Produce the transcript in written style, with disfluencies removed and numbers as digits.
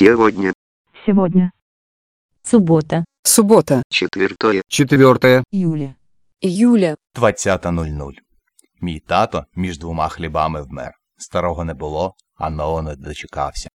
Сегодня. Сегодня. Суббота. Суббота. 4 Июля. Юля. 20:00. Мій тато між двома хлібами вмер. Старого не було, а нового не дочекався.